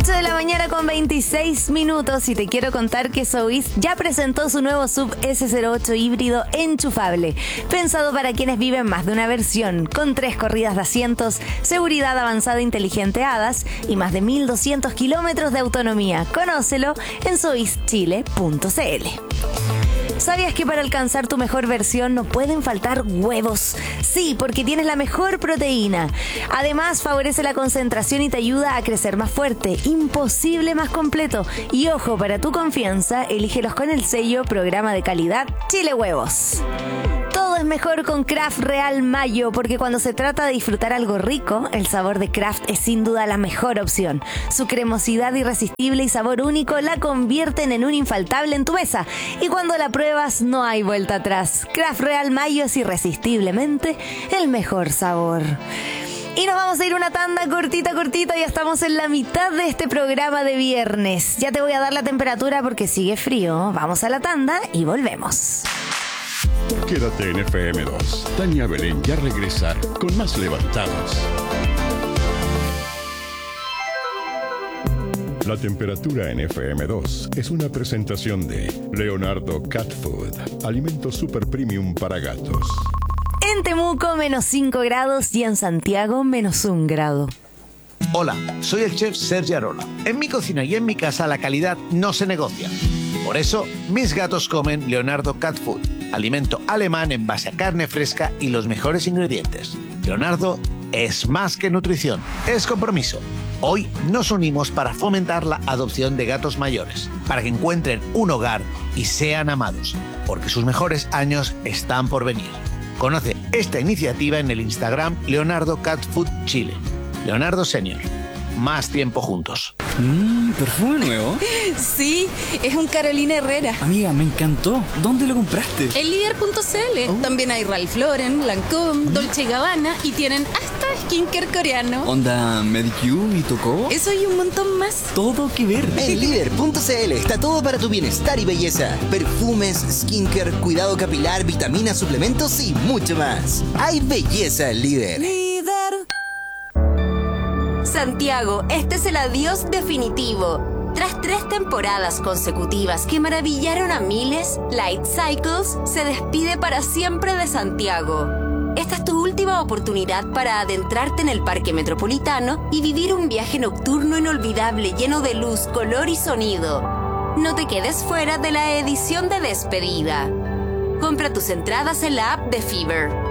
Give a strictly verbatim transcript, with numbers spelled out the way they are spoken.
ocho de la mañana con veintiséis minutos y te quiero contar que Sowis ya presentó su nuevo S U V ese cero ocho híbrido enchufable, pensado para quienes viven más de una versión, con tres corridas de asientos, seguridad avanzada inteligente A D A S y más de mil doscientos kilómetros de autonomía. Conócelo en sois chile punto c l. ¿Sabías que para alcanzar tu mejor versión no pueden faltar huevos? Sí, porque tienes la mejor proteína. Además, favorece la concentración y te ayuda a crecer más fuerte. Imposible más completo. Y ojo, para tu confianza, elígelos con el sello Programa de Calidad Chile Huevos. Todo es mejor con Kraft Real Mayo, porque cuando se trata de disfrutar algo rico, el sabor de Kraft es sin duda la mejor opción. Su cremosidad irresistible y sabor único la convierten en un infaltable en tu mesa. Y cuando la pruebas, no hay vuelta atrás. Kraft Real Mayo es irresistiblemente el mejor sabor. Y nos vamos a ir una tanda cortita, cortita. Ya estamos en la mitad de este programa de viernes. Ya te voy a dar la temperatura porque sigue frío. Vamos a la tanda y volvemos. Quédate en F M dos. Tania Belén ya regresa con más Levantados. La temperatura en F M dos es una presentación de Leonardo Cat Food, alimento super premium para gatos. En Temuco, menos cinco grados y en Santiago, menos un grado. Hola, soy el chef Sergio Arola. En mi cocina y en mi casa la calidad no se negocia. Por eso, mis gatos comen Leonardo Cat Food, alimento alemán en base a carne fresca y los mejores ingredientes. Leonardo es más que nutrición, es compromiso. Hoy nos unimos para fomentar la adopción de gatos mayores, para que encuentren un hogar y sean amados, porque sus mejores años están por venir. Conoce esta iniciativa en el Instagram Leonardo Cat Food Chile. Leonardo Senior. Más tiempo juntos. Mmm, perfume nuevo. Sí, es un Carolina Herrera. Amiga, me encantó. ¿Dónde lo compraste? En líder punto c l. Oh. También hay Ralph Lauren, Lancôme, Dolce y Gabbana y tienen hasta skincare coreano. ¿Onda Medicure y Tocó? Eso y un montón más. Todo que ver. En líder punto c l está todo para tu bienestar y belleza. Perfumes, skincare, cuidado capilar, vitaminas, suplementos y mucho más. Hay belleza en Líder. Líder. Santiago, este es el adiós definitivo. Tras tres temporadas consecutivas que maravillaron a miles, Light Cycles se despide para siempre de Santiago. Esta es tu última oportunidad para adentrarte en el Parque Metropolitano y vivir un viaje nocturno inolvidable lleno de luz, color y sonido. No te quedes fuera de la edición de despedida. Compra tus entradas en la app de Fever.